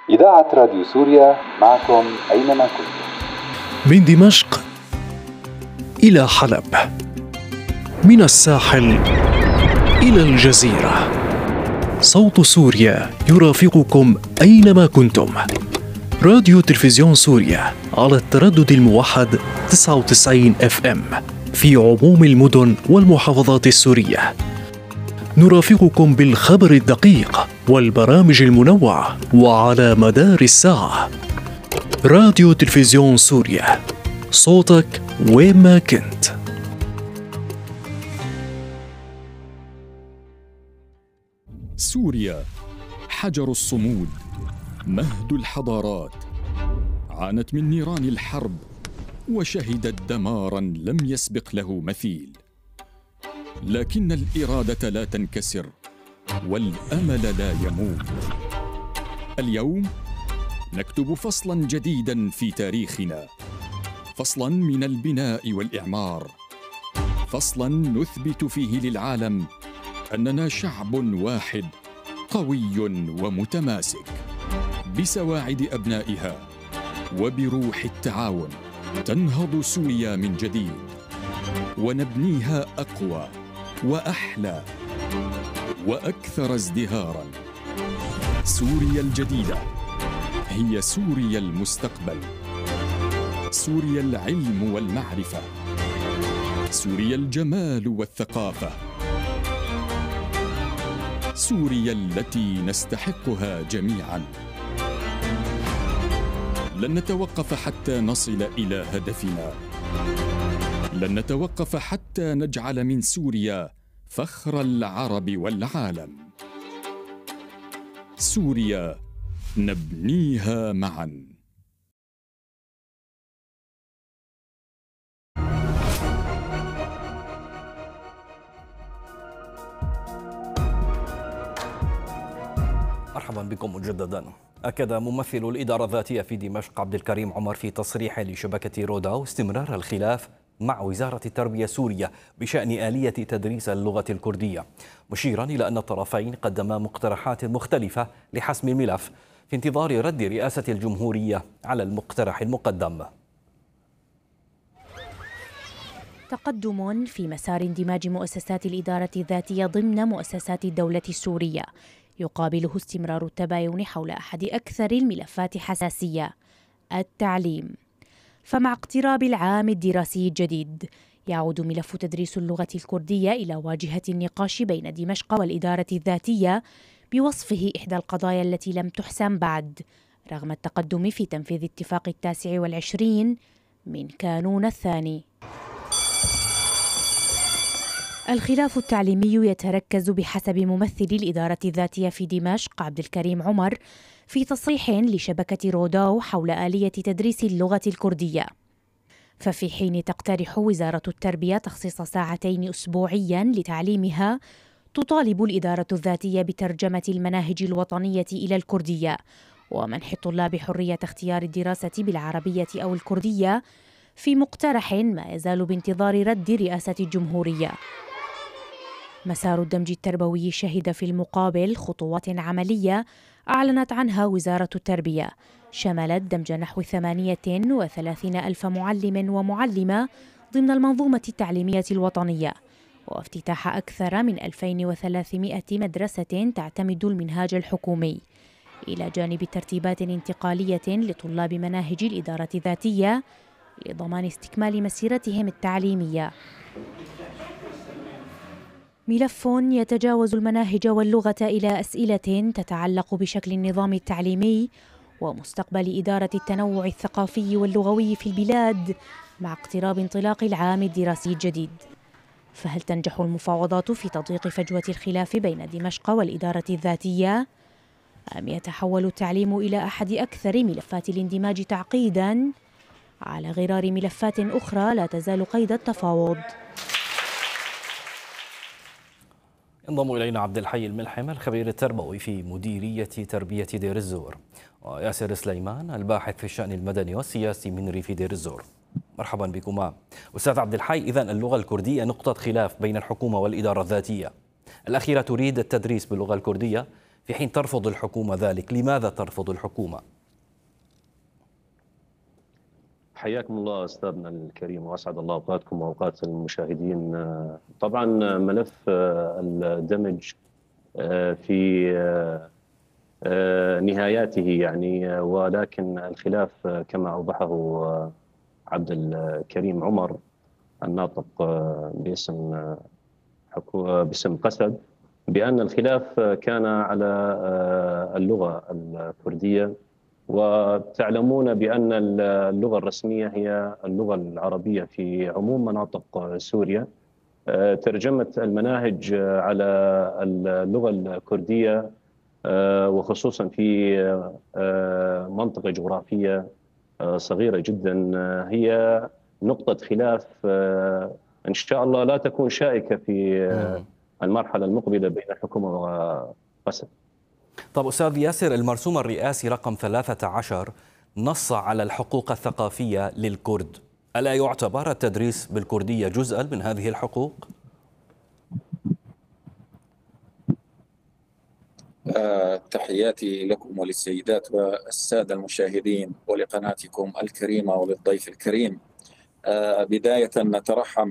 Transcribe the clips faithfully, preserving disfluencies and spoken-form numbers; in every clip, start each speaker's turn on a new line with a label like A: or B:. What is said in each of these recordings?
A: إذاعة راديو سوريا معكم أينما كنتم.
B: من دمشق إلى حلب، من الساحل إلى الجزيرة، صوت سوريا يرافقكم أينما كنتم. راديو تلفزيون سوريا على التردد الموحد تسعة وتسعين اف ام في عموم المدن والمحافظات السورية. نرافقكم بالخبر الدقيق والبرامج المنوعة وعلى مدار الساعة. راديو تلفزيون سوريا، صوتك وين ما كنت.
C: سوريا حجر الصمود، مهد الحضارات، عانت من نيران الحرب وشهدت دماراً لم يسبق له مثيل، لكن الإرادة لا تنكسر والأمل لا يموت. اليوم نكتب فصلاً جديداً في تاريخنا، فصلاً من البناء والإعمار، فصلاً نثبت فيه للعالم أننا شعب واحد قوي ومتماسك، بسواعد أبنائها وبروح التعاون تنهض سوريا من جديد ونبنيها أقوى وأحلى وأكثر ازدهاراً. سوريا الجديدة هي سوريا المستقبل، سوريا العلم والمعرفة، سوريا الجمال والثقافة، سوريا التي نستحقها جميعاً. لن نتوقف حتى نصل إلى هدفنا، لن نتوقف حتى نجعل من سوريا فخر العرب والعالم. سوريا نبنيها معاً.
D: مرحبا بكم مجددا. أكد ممثل الإدارة الذاتية في دمشق عبد الكريم عمر في تصريح لشبكة رودا استمرار الخلاف مع وزارة التربية السورية بشأن آلية تدريس اللغة الكردية، مشيرا إلى أن الطرفين قدما مقترحات مختلفة لحسم الملف في انتظار رد رئاسة الجمهورية على المقترح المقدم.
E: تقدم في مسار اندماج مؤسسات الإدارة الذاتية ضمن مؤسسات الدولة السورية، يقابله استمرار التباين حول أحد أكثر الملفات حساسية، التعليم. فمع اقتراب العام الدراسي الجديد يعود ملف تدريس اللغة الكردية إلى واجهة النقاش بين دمشق والإدارة الذاتية بوصفه إحدى القضايا التي لم تحسم بعد، رغم التقدم في تنفيذ اتفاق التاسع والعشرين من كانون الثاني. الخلاف التعليمي يتركز بحسب ممثل الإدارة الذاتية في دمشق عبد الكريم عمر في تصريح لشبكة روداو حول آلية تدريس اللغة الكردية. ففي حين تقترح وزارة التربية تخصيص ساعتين أسبوعيا لتعليمها، تطالب الإدارة الذاتية بترجمة المناهج الوطنية إلى الكردية ومنح الطلاب حرية اختيار الدراسة بالعربية أو الكردية، في مقترح ما يزال بانتظار رد رئاسة الجمهورية. مسار الدمج التربوي شهد في المقابل خطوات عملية أعلنت عنها وزارة التربية، شملت دمج نحو ثمانية وثلاثين ألف معلم ومعلمة ضمن المنظومة التعليمية الوطنية، وافتتاح أكثر من ألفين وثلاثمائة مدرسة تعتمد المنهاج الحكومي، إلى جانب ترتيبات انتقالية لطلاب مناهج الإدارة الذاتية لضمان استكمال مسيرتهم التعليمية. ملف يتجاوز المناهج واللغة إلى أسئلة تتعلق بشكل النظام التعليمي ومستقبل إدارة التنوع الثقافي واللغوي في البلاد مع اقتراب انطلاق العام الدراسي الجديد. فهل تنجح المفاوضات في تضييق فجوة الخلاف بين دمشق والإدارة الذاتية؟ أم يتحول التعليم إلى أحد أكثر ملفات الاندماج تعقيداً على غرار ملفات أخرى لا تزال قيد التفاوض؟
D: ينضم إلينا عبد الحي الملحم الخبير التربوي في مديرية تربية دير الزور، وياسر سليمان الباحث في الشأن المدني والسياسي من ريف دير الزور. مرحبا بكما. أستاذ عبد الحي، إذن اللغة الكردية نقطة خلاف بين الحكومة والإدارة الذاتية، الأخيرة تريد التدريس باللغة الكردية في حين ترفض الحكومة ذلك. لماذا ترفض الحكومة؟
F: حياكم الله أستاذنا الكريم وأسعد الله أوقاتكم وأوقات المشاهدين. طبعا ملف الدمج في نهاياته يعني، ولكن الخلاف كما أوضحه عبد الكريم عمر الناطق باسم باسم قسد، بأن الخلاف كان على اللغة الكردية، وتعلمون بأن اللغة الرسمية هي اللغة العربية في عموم مناطق سوريا. ترجمة المناهج على اللغة الكردية وخصوصا في منطقة جغرافية صغيرة جدا هي نقطة خلاف إن شاء الله لا تكون شائكة في المرحلة المقبلة بين الحكومة وقسد.
D: طب أستاذ ياسر، المرسوم الرئاسي رقم ثلاثة عشر نص على الحقوق الثقافية للكرد، ألا يعتبر التدريس بالكردية جزءا من هذه الحقوق؟
G: آه، تحياتي لكم وللسيدات والسادة المشاهدين ولقناتكم الكريمة وللضيف الكريم. آه، بداية نترحم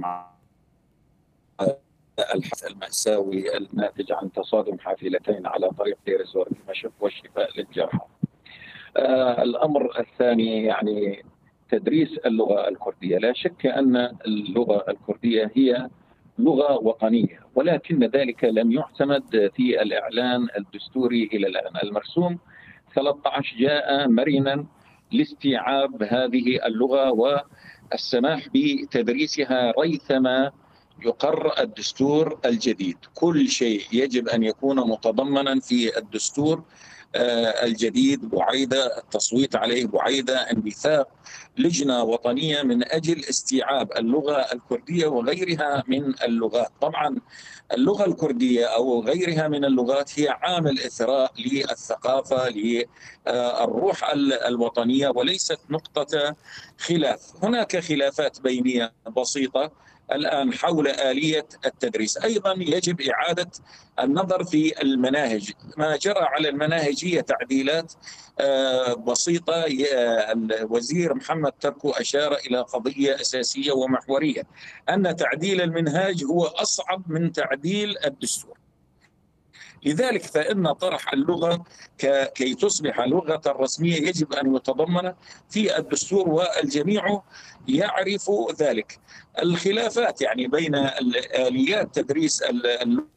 G: على الحادث المأساوي الناتج عن تصادم حافلتين على طريق دير الزور دمشق والشفاء للجرحى. آه، الأمر الثاني يعني تدريس اللغة الكردية، لا شك أن اللغة الكردية هي لغة وطنية، ولكن ذلك لم يعتمد في الإعلان الدستوري إلى الآن. المرسوم ثلاثة عشر جاء مرنا لاستيعاب هذه اللغة والسماح بتدريسها ريثما يقر الدستور الجديد. كل شيء يجب أن يكون متضمنا في الدستور الجديد بعيد التصويت عليه، بعيد انبثاق لجنة وطنية من أجل استيعاب اللغة الكردية وغيرها من اللغات. طبعا اللغة الكردية أو غيرها من اللغات هي عامل إثراء للثقافة، للروح الوطنية، وليست نقطة خلاف. هناك خلافات بينية بسيطة الآن حول آلية التدريس. أيضا يجب إعادة النظر في المناهج. ما جرى على المناهج هي تعديلات بسيطة. الوزير محمد تركو أشار إلى قضية أساسية ومحورية، أن تعديل المنهاج هو أصعب من تعديل الدستور. لذلك فإن طرح اللغة كي تصبح لغة رسمية يجب أن يتضمن في الدستور، والجميع يعرف ذلك. الخلافات يعني بين آليات تدريس اللغة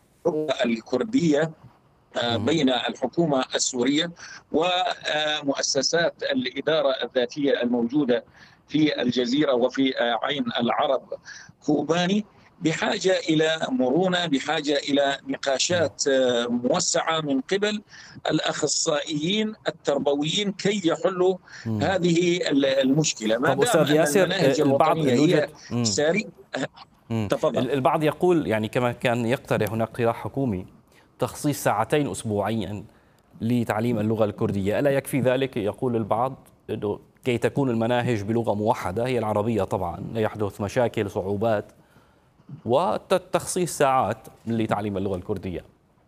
G: الكردية بين الحكومة السورية ومؤسسات الإدارة الذاتية الموجودة في الجزيرة وفي عين العرب كوباني بحاجة إلى مرونة، بحاجة إلى نقاشات موسعة من قبل الأخصائيين التربويين كي يحلوا م. هذه المشكلة. ما
D: طب أستاذ ياسر، البعض
G: هي ساري
D: تفضل. البعض يقول يعني كما كان يقترح هناك اقتراح حكومي تخصيص ساعتين أسبوعيا لتعليم اللغة الكردية، ألا يكفي ذلك؟ يقول البعض كي تكون المناهج بلغة موحدة هي العربية، طبعا لا يحدث مشاكل صعوبات، وتخصيص ساعات لتعليم اللغة الكردية.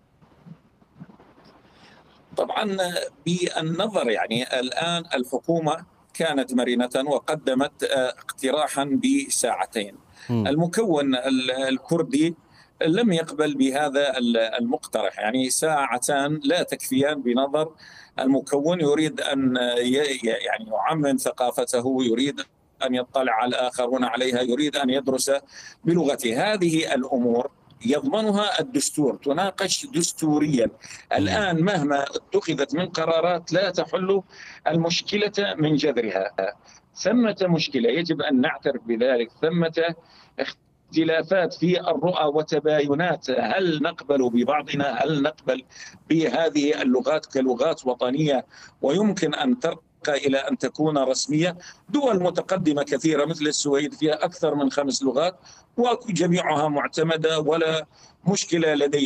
G: طبعا بالنظر يعني الآن الحكومة كانت مرنة وقدمت اقتراحا بساعتين. م. المكون الكردي لم يقبل بهذا المقترح، يعني ساعتان لا تكفيان بنظر المكون يريد أن يعني يعمم ثقافته، يريد أن يطلع على الآخرون عليها، يريد أن يدرس بلغته. هذه الأمور يضمنها الدستور، تناقش دستوريا. الآن مهما اتخذت من قرارات لا تحل المشكلة من جذرها. ثمة مشكلة يجب أن نعترف بذلك، ثمة اختلافات في الرؤى وتباينات. هل نقبل ببعضنا؟ هل نقبل بهذه اللغات كلغات وطنية ويمكن أن ترقى إلى أن تكون رسمية؟ دول متقدمة كثيرة مثل السويد فيها أكثر من خمس لغات وجميعها معتمدة ولا مشكلة لديهم.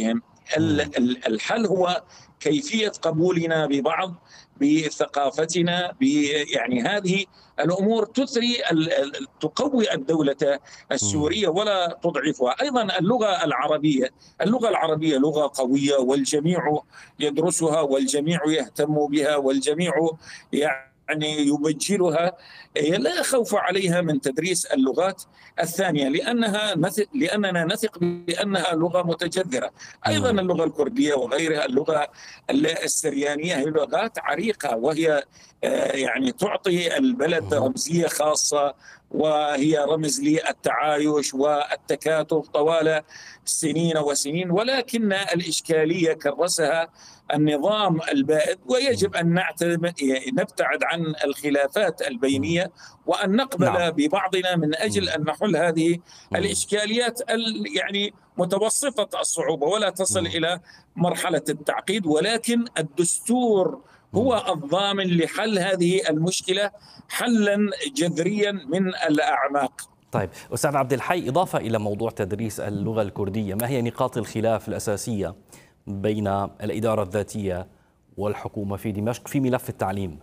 G: الحل هو كيفية قبولنا ببعض، بثقافتنا، يعني هذه الأمور تثري تقوي الدولة السورية ولا تضعفها. أيضا اللغة العربية اللغة العربية لغة قوية والجميع يدرسها والجميع يهتم بها والجميع يعني يعني يبجلها، لا خوف عليها من تدريس اللغات الثانية لأنها نثق لأننا نثق بأنها لغة متجذرة. أيضا اللغة الكردية وغيرها، اللغة السريانية هي لغات عريقة وهي يعني تعطي البلد رمزية خاصة، وهي رمز للتعايش والتكاتف طوال سنين وسنين، ولكن الإشكالية كرسها النظام البائد، ويجب أن نبتعد عن الخلافات البينية وأن نقبل نعم. ببعضنا من أجل أن نحل هذه الإشكاليات يعني متوسطة الصعوبة ولا تصل م. إلى مرحلة التعقيد، ولكن الدستور هو الضامن لحل هذه المشكلة حلا جذريا من الأعماق.
D: طيب أستاذ عبد الحي، إضافة إلى موضوع تدريس اللغة الكردية، ما هي نقاط الخلاف الأساسية بين الإدارة الذاتية والحكومة في دمشق في ملف التعليم؟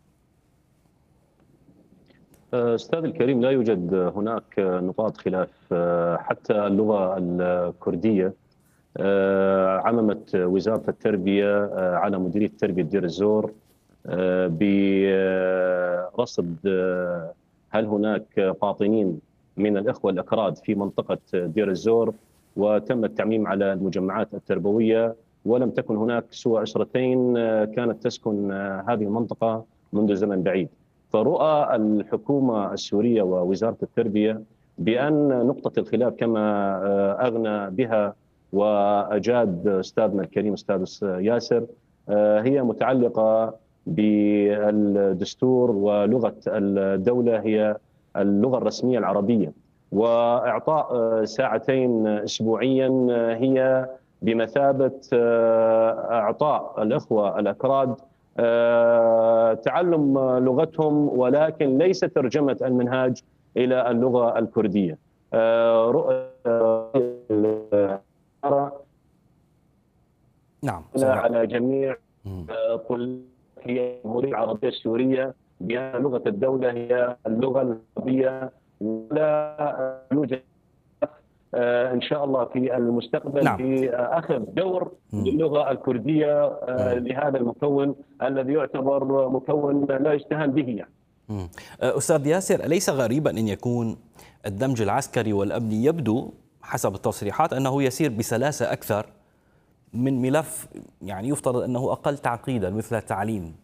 F: أستاذ الكريم، لا يوجد هناك نقاط خلاف. حتى اللغة الكردية عممت وزارة التربية على مديرية تربية دير الزور برصد هل هناك قاطنين من الإخوة الأكراد في منطقة دير الزور، وتم التعميم على المجمعات التربوية، ولم تكن هناك سوى أسرتين كانت تسكن هذه المنطقة منذ زمن بعيد. فرؤى الحكومة السورية ووزارة التربية بأن نقطة الخلاف كما أغنى بها وأجاد أستاذنا الكريم أستاذ ياسر هي متعلقة بالدستور، ولغة الدولة هي اللغة الرسمية العربية، وإعطاء ساعتين أسبوعيا هي بمثابة إعطاء الأخوة الأكراد تعلم لغتهم، ولكن ليس ترجمة المنهاج إلى اللغة الكردية.
D: نعم
F: على جميع طلاب الجمهورية العربية السورية بأن لغة الدولة هي اللغة العربية، ولا يوجد إن شاء الله في المستقبل نعم. في أخذ دور للغة الكردية لهذا المكون الذي يعتبر مكون لا يستهان به يعني.
D: أستاذ ياسر، أليس غريبا أن يكون الدمج العسكري والأمني يبدو حسب التصريحات أنه يسير بسلاسة أكثر من ملف يعني يفترض أنه أقل تعقيدا مثل التعليم؟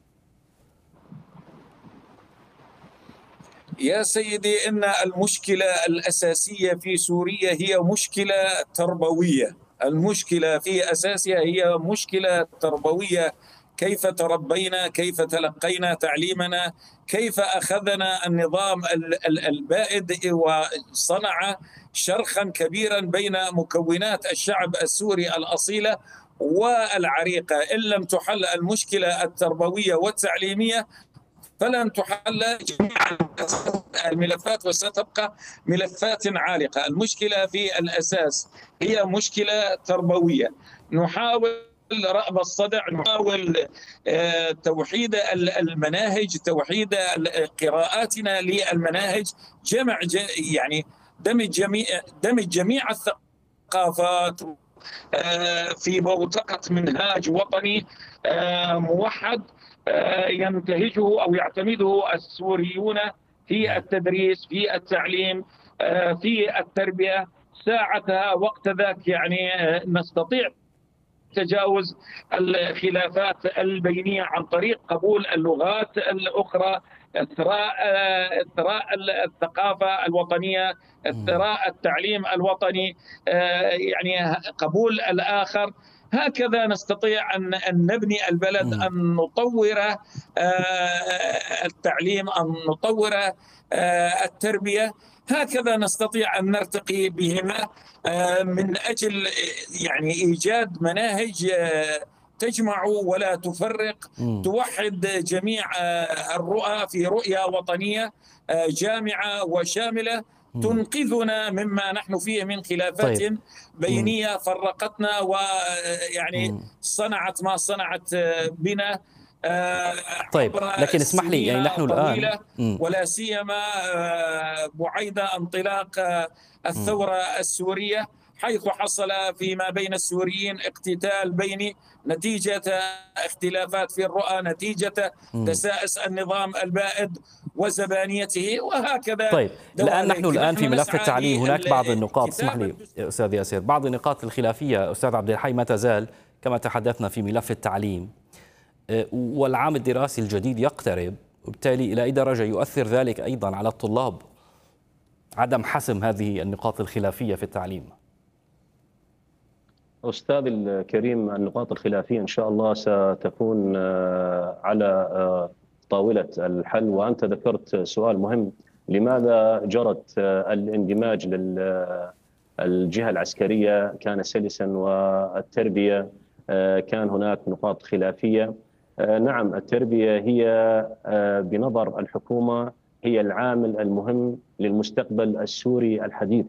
G: يا سيدي، إن المشكلة الأساسية في سوريا هي مشكلة تربوية. المشكلة في أساسها هي مشكلة تربوية. كيف تربينا، كيف تلقينا تعليمنا، كيف أخذنا النظام البائد وصنع شرخا كبيرا بين مكونات الشعب السوري الأصيلة والعريقة. إن لم تحل المشكلة التربوية والتعليمية فلن تحل جميع الملفات وستبقى ملفات عالقة. المشكلة في الأساس هي مشكلة تربوية. نحاول رأب الصدع، نحاول توحيد المناهج، توحيد قراءاتنا للمناهج، جمع يعني دمج جميع دمج جميع الثقافات في بوتقة منهاج وطني موحد ينتهجه أو يعتمده السوريون في التدريس، في التعليم، في التربية. ساعتها وقت ذاك يعني نستطيع تجاوز الخلافات البينية عن طريق قبول اللغات الأخرى، إثراء إثراء الثقافة الوطنيية، إثراء التعليم الوطني، يعني قبول الآخر. هكذا نستطيع أن نبني البلد، أن نطور التعليم، أن نطور التربية. هكذا نستطيع أن نرتقي بهما من أجل يعني إيجاد مناهج تجمع ولا تفرق، توحد جميع الرؤى في رؤية وطنية جامعة وشاملة تنقذنا مما نحن فيه من خلافات
D: طيب.
G: بينية فرقتنا ويعني صنعت ما صنعت بنا.
D: طيب لكن اسمح لي يعني نحن الآن
G: ولا سيما بعيد انطلاق الثورة السورية، حيث حصل فيما بين السوريين اقتتال بيني نتيجة اختلافات في الرؤى، نتيجة دسائس النظام البائد وزبانيته وهكذا.
D: طيب الآن نحن الآن في ملف التعليم هناك بعض النقاط، اسمح لي أستاذ ياسر، بعض النقاط الخلافية أستاذ عبد الحي ما تزال كما تحدثنا في ملف التعليم، والعام الدراسي الجديد يقترب، وبالتالي إلى أي درجة يؤثر ذلك أيضا على الطلاب عدم حسم هذه النقاط الخلافية في التعليم؟
F: أستاذ الكريم، النقاط الخلافية إن شاء الله ستكون على طاولة الحل، وأنت ذكرت سؤال مهم: لماذا جرت الاندماج للجهة العسكرية كان سلسا والتربية كان هناك نقاط خلافية؟ نعم، التربية هي بنظر الحكومة هي العامل المهم للمستقبل السوري الحديث.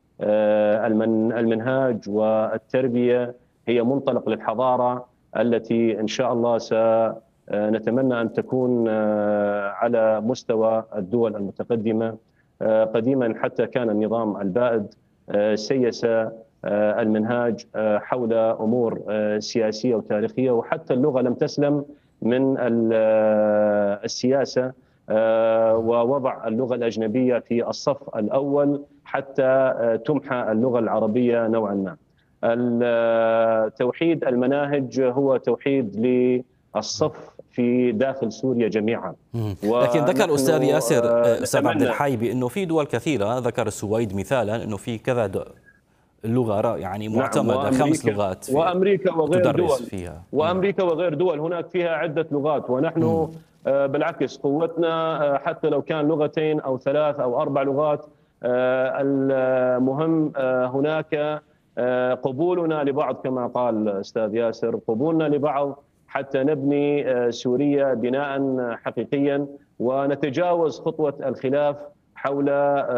F: المنهاج والتربية هي منطلق للحضارة التي إن شاء الله سنتمنى أن تكون على مستوى الدول المتقدمة. قديما حتى كان النظام البائد سيس المنهاج حول أمور سياسية وتاريخية، وحتى اللغة لم تسلم من السياسة، ووضع اللغة الأجنبية في الصف الأول حتى تمحى اللغة العربية نوعا ما. توحيد المناهج هو توحيد للصف في داخل سوريا جميعا.
D: لكن ذكر أستاذ ياسر أستاذ عبد الحي بأنه في دول كثيرة، ذكر السويد مثالا أنه في كذا لغة يعني معتمدة، نعم، خمس لغات
F: وأمريكا وغير دول
D: فيها.
F: وأمريكا وغير دول هناك فيها عدة لغات، ونحن م. بالعكس قوتنا حتى لو كان لغتين أو ثلاث أو أربع لغات، المهم هناك قبولنا لبعض كما قال أستاذ ياسر، قبولنا لبعض حتى نبني سوريا بناء حقيقيا ونتجاوز خطوة الخلاف حول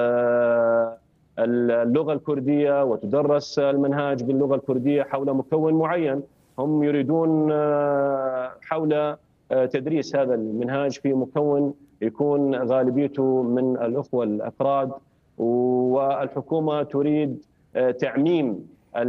F: اللغة الكردية وتدرس المنهاج باللغة الكردية حول مكون معين. هم يريدون حول تدريس هذا المنهاج في مكون يكون غالبيته من الأخوة الأكراد، والحكومة تريد تعميم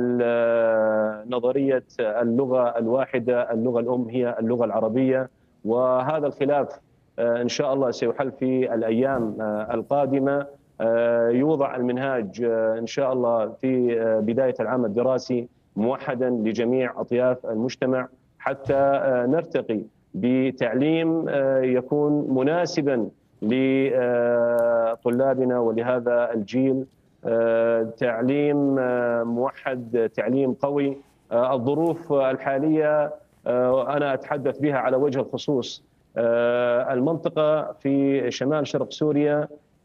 F: نظرية اللغة الواحدة، اللغة الأم هي اللغة العربية. وهذا الخلاف إن شاء الله سيحل في الأيام القادمة. يوضع المنهاج إن شاء الله في بداية العام الدراسي موحدا لجميع أطياف المجتمع حتى نرتقي بتعليم يكون مناسبا لطلابنا ولهذا الجيل، تعليم موحد، تعليم قوي. الظروف الحالية أنا أتحدث بها على وجه الخصوص، المنطقة في شمال شرق سوريا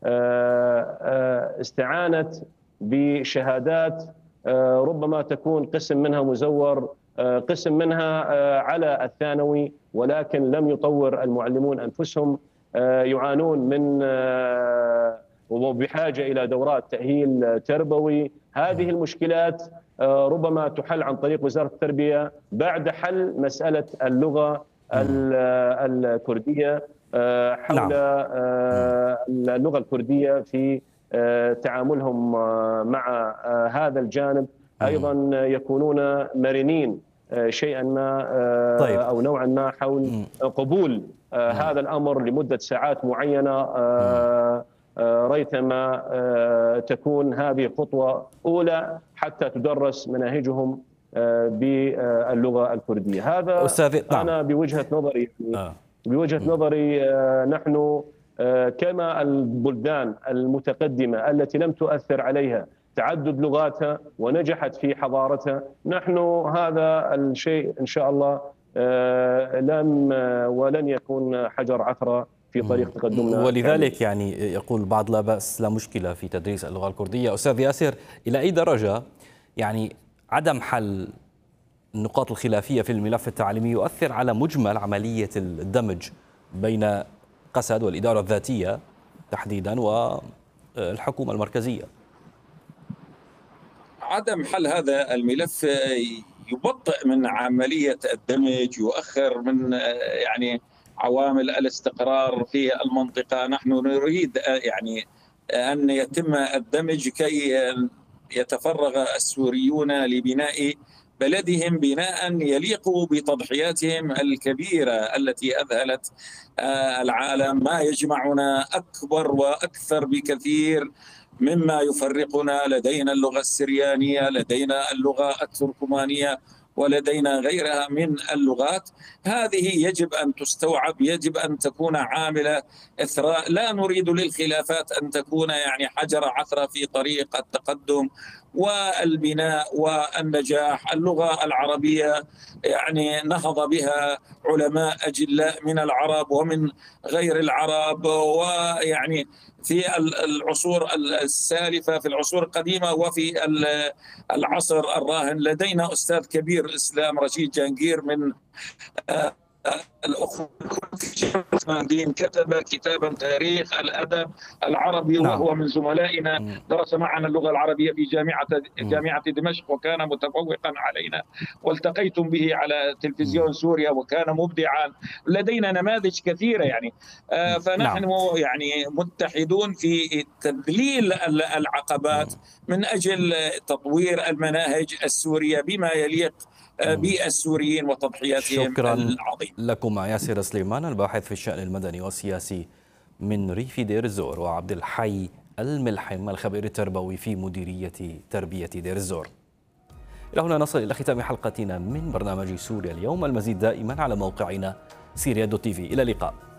F: استعانت بشهادات ربما تكون قسم منها مزور، قسم منها على الثانوي، ولكن لم يطور المعلمون أنفسهم، يعانون من وبحاجة إلى دورات تأهيل تربوي. هذه المشكلات ربما تحل عن طريق وزارة التربية بعد حل مسألة اللغة الكردية، حول اللغة الكردية في تعاملهم مع هذا الجانب، أيضا يكونون مرنين شيئا ما
D: طيب.
F: أو نوعا ما حول قبول هذا الأمر لمدة ساعات معينة، ريثما تكون هذه خطوة أولى حتى تدرس مناهجهم باللغة الكردية. هذا أنا بوجهة نظري بوجهة نظري نحن كما البلدان المتقدمة التي لم تؤثر عليها تعدد لغاتها ونجحت في حضارتها، نحن هذا الشيء إن شاء الله لم ولن يكون حجر عثرة في طريق تقدمنا.
D: ولذلك يعني يقول بعض لا بأس لا مشكلة في تدريس اللغة الكردية. أستاذ ياسر، إلى أي درجة يعني عدم حل النقاط الخلافية في الملف التعليمي يؤثر على مجمل عملية الدمج بين قسد والإدارة الذاتية تحديدا الحكومة المركزية؟
G: عدم حل هذا الملف يبطئ من عملية الدمج، يؤخر من يعني عوامل الاستقرار في المنطقة. نحن نريد يعني أن يتم الدمج كي يتفرغ السوريون لبناء بلدهم بناء يليق بتضحياتهم الكبيرة التي أذهلت العالم. ما يجمعنا أكبر وأكثر بكثير مما يفرقنا. لدينا اللغة السريانية، لدينا اللغة التركمانية، ولدينا غيرها من اللغات. هذه يجب أن تستوعب، يجب أن تكون عاملة إثراء. لا نريد للخلافات أن تكون يعني حجر عثرة في طريق التقدم والبناء والنجاح. اللغة العربية يعني نهض بها علماء أجلاء من العرب ومن غير العرب، ويعني في العصور السالفة، في العصور القديمة وفي العصر الراهن. لدينا أستاذ كبير الإسلام رشيد جانجير من الأخوة الدين، كتب كتابا تاريخ الأدب العربي،
D: نعم.
G: وهو من زملائنا، درس معنا اللغة العربية في جامعة جامعة دمشق وكان متفوقا علينا، والتقيتم به على تلفزيون سوريا وكان مبدعا. لدينا نماذج كثيرة يعني. فنحن نعم. يعني متحدون في تذليل العقبات من أجل تطوير المناهج السورية بما يليق بالسوريين وتضحياتهم
D: شكرا
G: العظيمة.
D: لكم ياسر سليمان الباحث في الشأن المدني والسياسي من ريف دير الزور، وعبد الحي الملحم الخبير التربوي في مديرية تربية دير الزور. إلى هنا نصل إلى ختام حلقتنا من برنامج سوريا اليوم. المزيد دائما على موقعنا سيريا دوت تي في. إلى اللقاء.